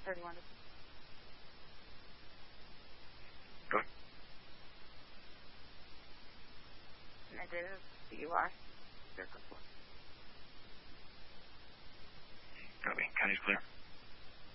31. And I did a DUI. Circle 4.